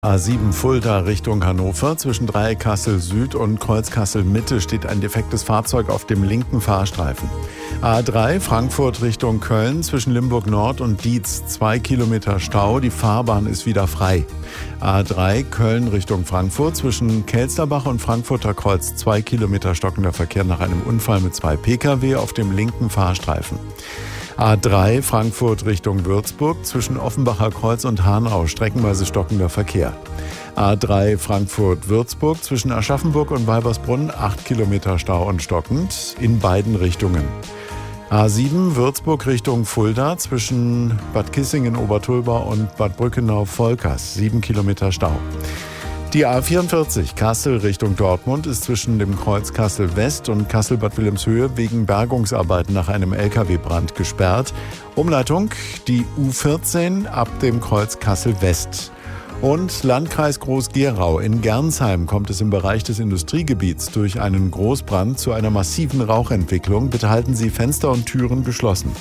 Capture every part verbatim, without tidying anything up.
A sieben Fulda Richtung Hannover. Zwischen Dreieckkassel Süd und Kreuzkassel Mitte steht ein defektes Fahrzeug auf dem linken Fahrstreifen. A drei Frankfurt Richtung Köln. Zwischen Limburg Nord und Dietz zwei Kilometer Stau. Die Fahrbahn ist wieder frei. A drei Köln Richtung Frankfurt. Zwischen Kelsterbach und Frankfurter Kreuz zwei Kilometer stockender Verkehr nach einem Unfall mit zwei Pkw auf dem linken Fahrstreifen. A drei Frankfurt Richtung Würzburg. Zwischen Offenbacher Kreuz und Hanau streckenweise stockender Verkehr. A drei Frankfurt-Würzburg. Zwischen Aschaffenburg und Weibersbrunn acht Kilometer Stau und stockend in beiden Richtungen. A sieben Würzburg Richtung Fulda. Zwischen Bad Kissingen-Obertulba und Bad Brückenau-Volkers sieben Kilometer Stau. Die A vierundvierzig Kassel Richtung Dortmund ist zwischen dem Kreuz Kassel West und Kassel-Bad Wilhelmshöhe wegen Bergungsarbeiten nach einem L K W-Brand gesperrt. Umleitung die U vierzehn ab dem Kreuz Kassel West. Und Landkreis Groß-Gerau. In Gernsheim kommt es im Bereich des Industriegebiets durch einen Großbrand zu einer massiven Rauchentwicklung. Bitte halten Sie Fenster und Türen geschlossen.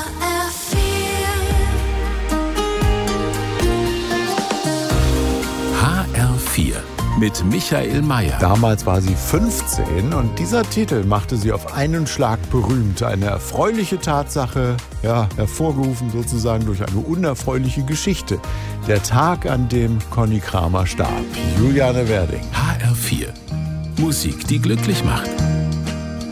H R vier mit Michael Mayer. Damals war sie fünfzehn und dieser Titel machte sie auf einen Schlag berühmt. Eine erfreuliche Tatsache, ja, hervorgerufen sozusagen durch eine unerfreuliche Geschichte. Der Tag, an dem Conny Kramer starb. Juliane Werding. H R vier. Musik, die glücklich macht.